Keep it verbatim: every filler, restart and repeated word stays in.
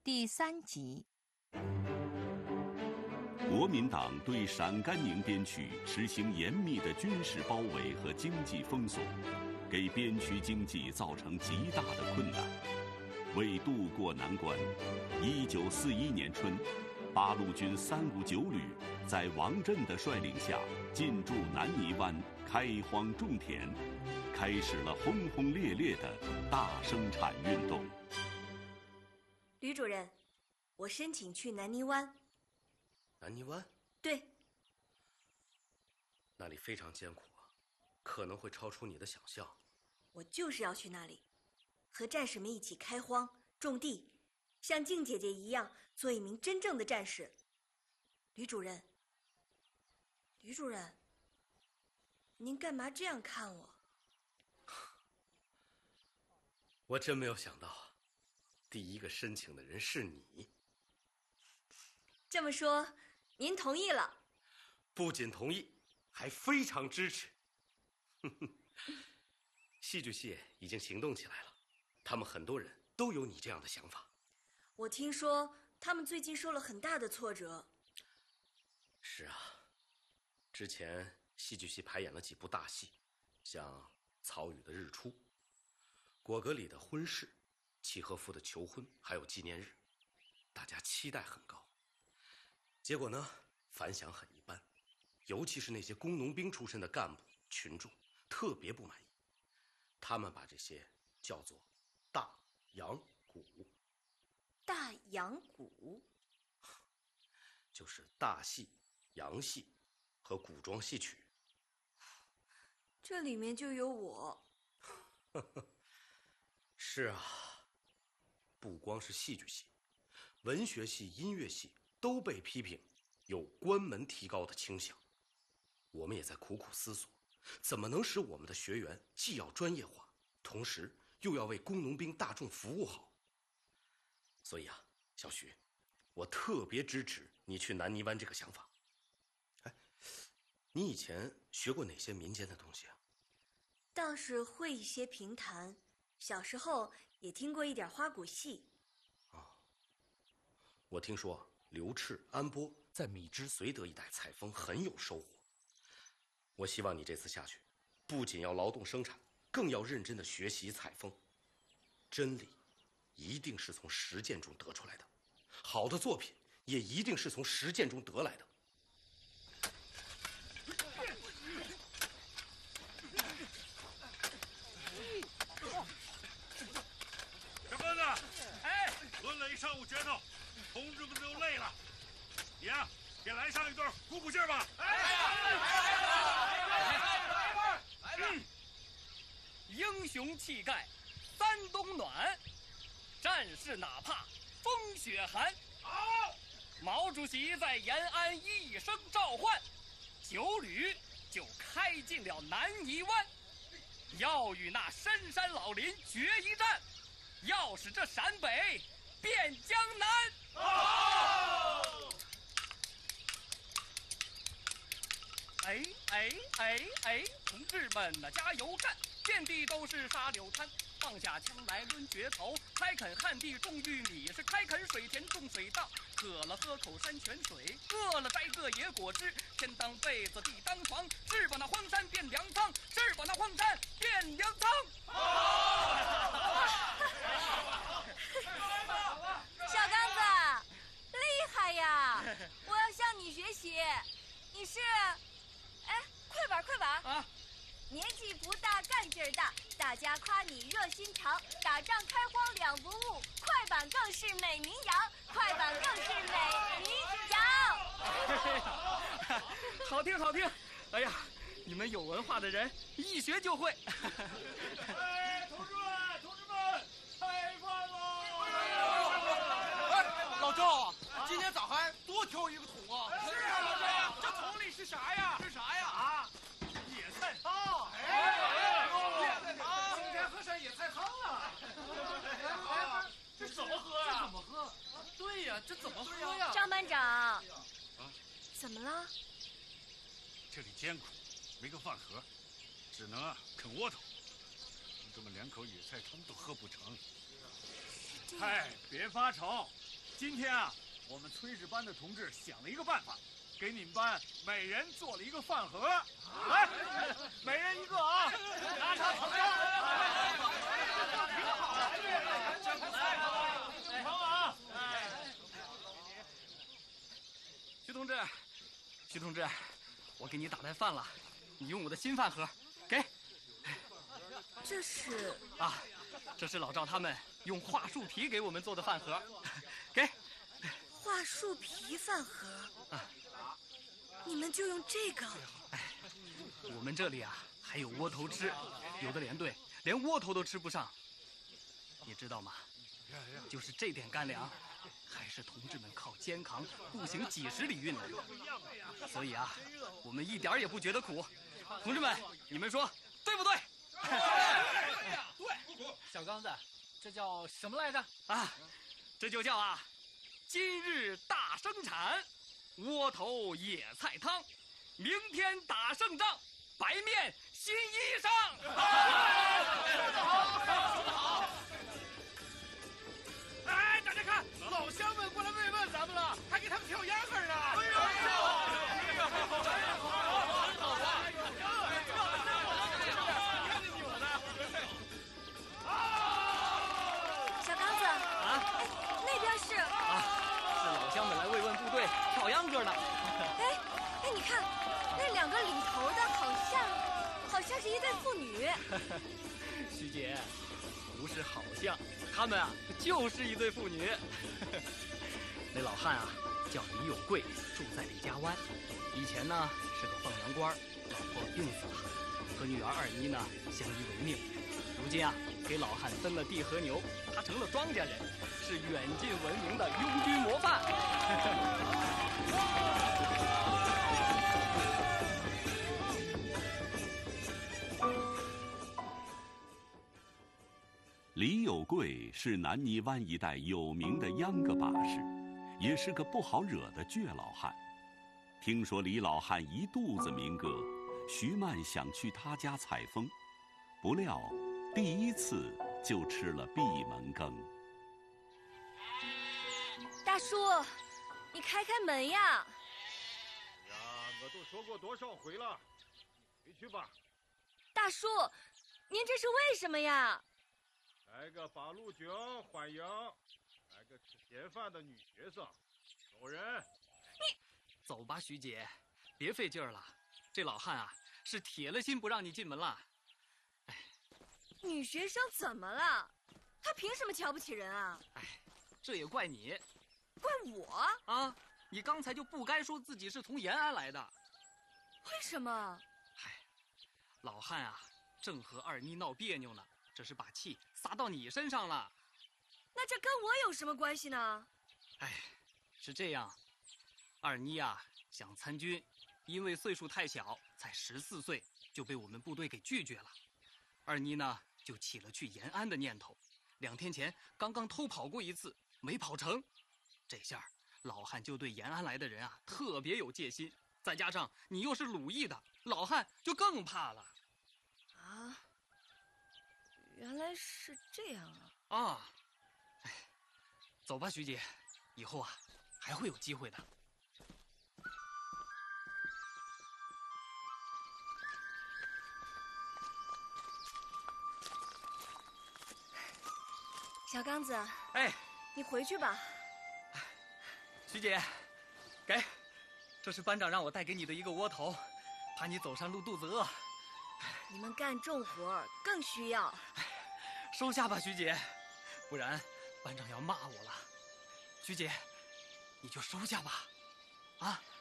第三集。 国民党对陕甘宁边区实行严密的军事包围和经济封锁，给边区经济造成极大的困难。为渡过难关，一九四一年春，八路军三五九旅在王震的率领下进驻南泥湾，开荒种田，开始了轰轰烈烈的大生产运动。 吕主任，我申请去南泥湾。 南泥湾？ 对。 那里非常艰苦啊，可能会超出你的想象。 我就是要去那里，和战士们一起开荒种地，像静姐姐一样做一名真正的战士。吕主任，吕主任，您干嘛这样看我？ 我真没有想到，第一个申请的人是你。 这么说，您同意了？ 不仅同意，还非常支持。戏剧系已经行动起来了，他们很多人都有你这样的想法。 我听说他们最近受了很大的挫折。 是啊，之前戏剧系排演了几部大戏，像曹禺的《日出》，果戈里的《婚事》，契诃夫的《求婚》，还有纪念日，大家期待很高。结果呢，反响很一般，尤其是那些工农兵出身的干部群众特别不满意，他们把这些叫做大洋鼓。 大洋鼓就是大戏、洋戏和古装戏曲。 这里面就有我。 是啊，不光是戏剧系，文学系、音乐系都被批评有关门提高的倾向。我们也在苦苦思索，怎么能使我们的学员既要专业化，同时又要为工农兵大众服务好。所以啊，小徐，我特别支持你去南泥湾这个想法。哎，你以前学过哪些民间的东西啊？ 倒是会一些评弹，小时候也听过一点花鼓戏。 哦，我听说刘炽、安波在米脂绥德一带采风很有收获。我希望你这次下去，不仅要劳动生产，更要认真的学习采风。真理一定是从实践中得出来的，好的作品也一定是从实践中得来的。 小哥子，哎，抡了一上午拳头，同志们都累了，你呀、啊，也来上一段鼓鼓劲儿吧。哎， 来吧！英雄气概，三冬暖。战士哪怕风雪寒。 好， 毛主席在延安一声召唤，九旅就开进了南泥湾，要与那深山老林决一战，要使这陕北变江南。 好！ 哎哎哎哎，同志们呐，加油干！遍地都是沙柳滩。放下枪来抡决头，开垦旱地种玉米，是开垦水田种水稻，渴了喝口山泉水，饿了摘个野果汁，天当被子地当床，是把那荒山变粮仓，是把那荒山变粮仓。 小刚子，厉害呀！我要向你学习。你是，哎，快板快板啊！ 年纪不大，干劲儿大，大家夸你热心肠，打仗开荒两不误，快板更是美名扬，快板更是美名扬。 好听好听，哎呀，你们有文化的人一学就会。 哎，同志们，同志们，开饭喽！ 哎，老赵啊，今天咋还多挑一个桶啊？ 是啊，老赵， 这桶里是啥呀？是啥呀？ 啊，野菜汤。 哎， 野菜汤， 今天喝上野菜汤了。 哎，这怎么喝呀？ 这怎么喝？对呀，这怎么喝呀？ 张班长， 啊， 怎么了？ 这里艰苦，没个饭盒，只能啊啃窝头。同志们连口野菜汤都喝不成。哎，别发愁， 今天啊，我们炊事班的同志想了一个办法，给你们班每人做了一个饭盒，来，每人一个啊，拿茶盛上。挺好，真不错。尝啊！ 徐同志，徐同志，我给你打来饭了，你用我的新饭盒，给。 这是啊，这是老赵他们用桦树皮给我们做的饭盒，给。 桦树皮饭盒。 啊， 你们就用这个？ 哎，我们这里啊还有窝头吃，有的连队连窝头都吃不上，你知道吗？就是这点干粮，还是同志们靠肩扛步行几十里运来的，所以啊，我们一点也不觉得苦。同志们，你们说对不对？ 对。小刚子，这叫什么来着？ 啊，这就叫啊，今日大生产，窝头野菜汤，明天打胜仗，白面新衣裳。 说得好，说得好。哎，大家看，老乡们过来慰问咱们了，还给他们跳秧歌呢。哎呦， 小刚子啊， 那边是啊，是老乡们来慰问部队跳秧歌呢。 哎哎，你看，那两个领头的好像好像是一对父女。 徐姐，不是好像，他们啊就是一对父女。那老汉啊叫李有贵，住在李家湾，以前呢是个放羊官，老婆病死了，和女儿二妮呢相依为命。如今啊给老汉分了地和牛，他成了庄稼人，是远近闻名的拥军模范。 李有贵是南泥湾一带有名的秧歌把式，也是个不好惹的倔老汉。听说李老汉一肚子民歌，徐曼想去他家采风，不料第一次就吃了闭门羹。 大叔，你开开门呀！ 呀，我都说过多少回了，回去吧。 大叔，您这是为什么呀？ 来个八路军欢迎，来个吃闲饭的女学生，走人。 你走吧，徐姐，别费劲儿了。这老汉啊，是铁了心不让你进门了。哎， 女学生怎么了？她凭什么瞧不起人啊？ 哎，这也怪你。 怪我啊！你刚才就不该说自己是从延安来的。 为什么？ 嗨，老汉啊，正和二妮闹别扭呢，这是把气撒到你身上了。 那这跟我有什么关系呢？ 哎，是这样，二妮啊想参军，因为岁数太小，才十四岁就被我们部队给拒绝了。二妮呢就起了去延安的念头，两天前刚刚偷跑过一次，没跑成。这下老汉就对延安来的人啊特别有戒心，再加上你又是鲁艺的，老汉就更怕了。 啊，原来是这样啊！ 啊，哎，走吧，徐姐，以后啊还会有机会的。 小刚子， 哎， 你回去吧。 徐姐，给，这是班长让我带给你的一个窝头，怕你走山路肚子饿。 你们干重活更需要。 收下吧，徐姐，不然班长要骂我了。徐姐，你就收下吧，啊。